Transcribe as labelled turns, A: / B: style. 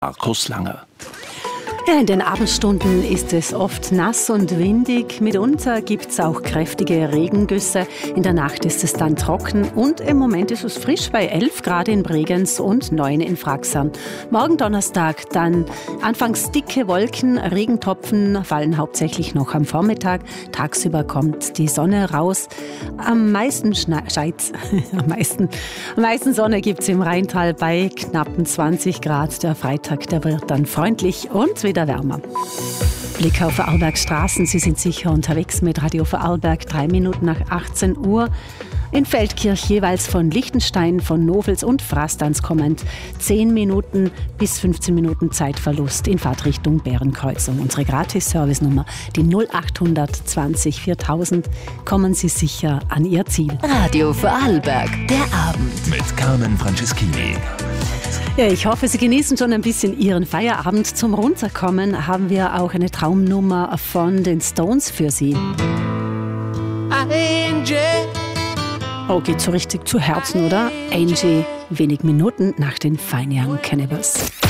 A: Markus Langer.
B: Ja, in den Abendstunden ist es oft nass und windig. Mitunter gibt es auch kräftige Regengüsse. In der Nacht ist es dann trocken und im Moment ist es frisch bei 11 Grad in Bregenz und 9 in Fraxern. Morgen Donnerstag dann anfangs dicke Wolken, Regentropfen fallen hauptsächlich noch am Vormittag. Tagsüber kommt die Sonne raus. Am meisten scheint's. Am meisten Sonne gibt es im Rheintal bei knappen 20 Grad. Der Freitag, der wird dann freundlich und wieder wärmer. Blick auf Vorarlbergs Straßen. Sie sind sicher unterwegs mit Radio Vorarlberg. 3 Minuten nach 18 Uhr. In Feldkirch jeweils von Liechtenstein, von Novels und Frastanz kommend 10 Minuten bis 15 Minuten Zeitverlust in Fahrtrichtung Bärenkreuzung. Unsere Gratis-Service-Nummer, die 0820 4000. Kommen Sie sicher an Ihr Ziel.
C: Radio Vorarlberg, der Abend.
A: Mit Carmen Franceschini.
B: Ja, ich hoffe, Sie genießen schon ein bisschen Ihren Feierabend. Zum Runterkommen haben wir auch eine Traumnummer von den Stones für Sie. Oh, geht so richtig zu Herzen, oder? Angie, wenig Minuten nach den Fine Young Cannibals.